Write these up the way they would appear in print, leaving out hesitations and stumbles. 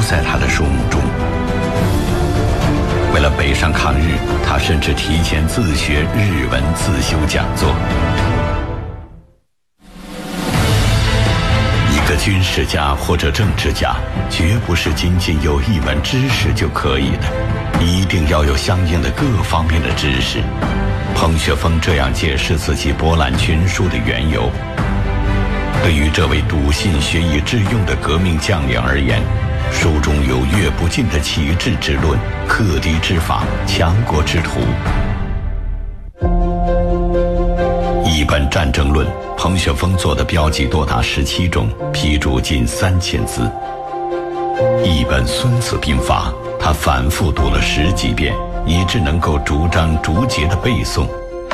在他的书目中。为了北上抗日，他甚至提前自学日文，自修讲座。一个军事家或者政治家，绝不是仅仅有一门知识就可以的，一定要有相应的各方面的知识。彭雪枫这样解释自己博览群书的缘由。对于这位笃信学以致用的革命将领而言，书中有阅不尽的启智之论、克敌之法、强国之图。一本战争论，彭雪枫做的标记多达17种，批注近3000字。一本孙子兵法，他反复读了10几遍，以致能够逐章逐节的背诵。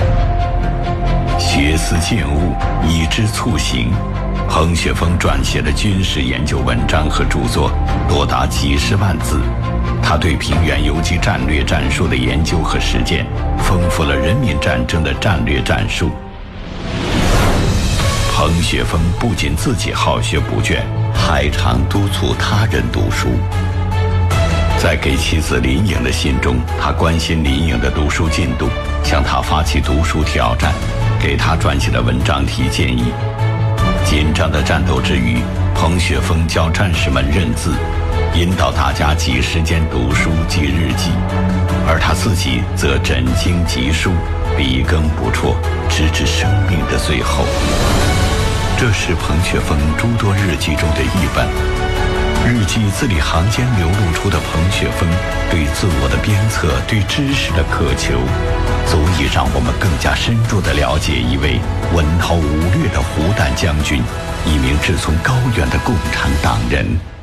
学思践悟，以知促行。彭雪枫撰写的军事研究文章和著作多达几十万字，他对平原游击战略战术的研究和实践，丰富了人民战争的战略战术。彭雪枫不仅自己好学不倦，还常督促他人读书。在给妻子林颖的信中，他关心林颖的读书进度，向他发起读书挑战，给他撰写的文章提建议。紧张的战斗之余，彭雪枫教战士们认字，引导大家记时间读书记日记，而他自己则枕经疾书，笔耕不辍，直至生命的最后。这是彭雪枫诸多日记中的一本。日记字里行间流露出的彭雪枫对自我的鞭策、对知识的渴求，足以让我们更加深入地了解一位文韬武略的胡旦将军，一名志存高远的共产党人。